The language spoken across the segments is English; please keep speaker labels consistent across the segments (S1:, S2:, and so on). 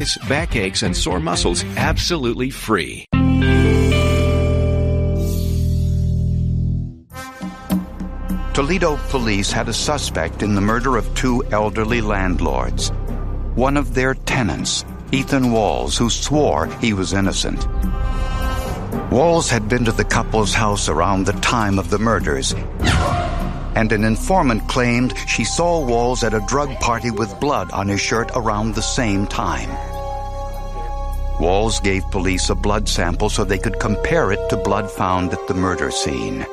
S1: backaches, and sore muscles absolutely free.
S2: Toledo police had a suspect in the murder of two elderly landlords. One of their tenants, Ethan Walls, who swore he was innocent. Walls had been to the couple's house around the time of the murders, and an informant claimed she saw Walls at a drug party with blood on his shirt around the same time. Walls gave police a blood sample so they could compare it to blood found at the murder scene.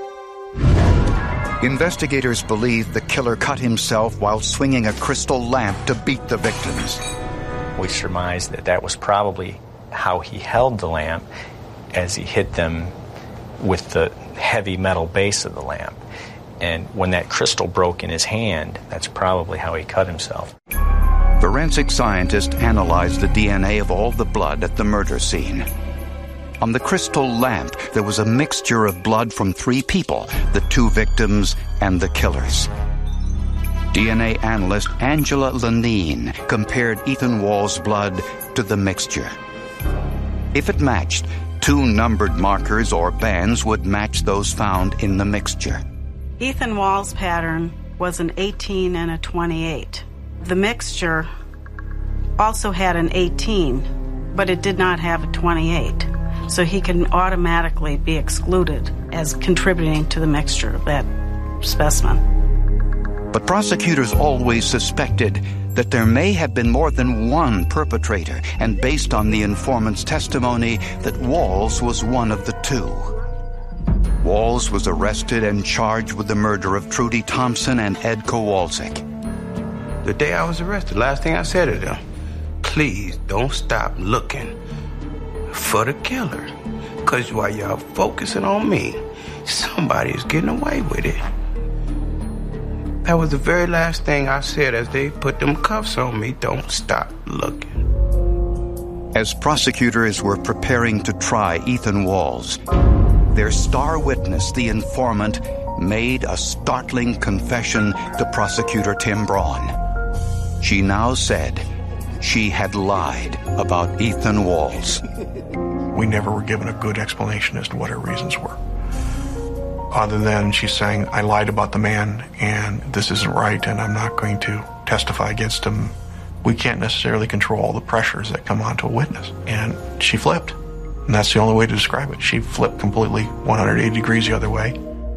S2: Investigators believe the killer cut himself while swinging a crystal lamp to beat the victims.
S3: We surmise that that was probably how he held the lamp as he hit them with the heavy metal base of the lamp. And when that crystal broke in his hand, that's probably how he cut himself.
S2: Forensic scientists analyzed the DNA of all the blood at the murder scene. On the crystal lamp, there was a mixture of blood from three people, the two victims and the killers. DNA analyst Angela Lanine compared Ethan Walls' blood to the mixture. If it matched, two numbered markers or bands would match those found in the mixture.
S4: Ethan Walls' pattern was an 18 and a 28. The mixture also had an 18, but it did not have a 28. So he can automatically be excluded as contributing to the mixture of that specimen.
S2: But prosecutors always suspected that there may have been more than one perpetrator, and based on the informant's testimony, that Walls was one of the two. Walls was arrested and charged with the murder of Trudy Thompson and Ed Kowalczyk.
S5: The day I was arrested, last thing I said to them, please don't stop looking for the killer. Because while y'all focusing on me, somebody's getting away with it. That was the very last thing I said as they put them cuffs on me. Don't stop looking.
S2: As prosecutors were preparing to try Ethan Walls, their star witness, the informant, made a startling confession to prosecutor Tim Braun. She now said she had lied about Ethan Walls.
S6: We never were given a good explanation as to what her reasons were. Other than she's saying, I lied about the man and this isn't right and I'm not going to testify against him. We can't necessarily control all the pressures that come onto a witness. And she flipped. And that's the only way to describe it. She flipped completely 180 degrees the other way.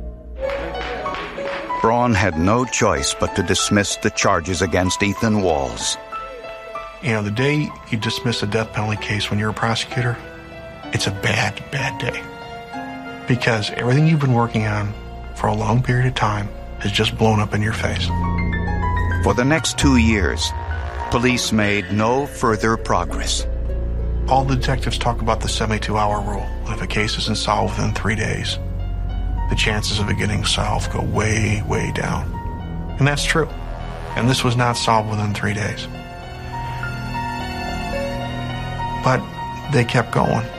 S2: Braun had no choice but to dismiss the charges against Ethan Walls.
S6: You know, the day you dismiss a death penalty case when you're a prosecutor, it's a bad, bad day. Because everything you've been working on for a long period of time has just blown up in your face.
S2: For the next 2 years, police made no further progress.
S6: All the detectives talk about the 72-hour rule. If a case isn't solved within 3 days, the chances of it getting solved go way, way down. And that's true. And this was not solved within 3 days. But they kept going.